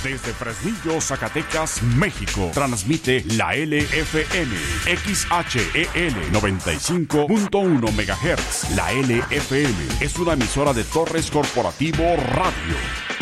Desde Fresnillo, Zacatecas, México, transmite la LFM, XHEL 95.1 MHz. La LFM es una emisora de Torres Corporativo Radio.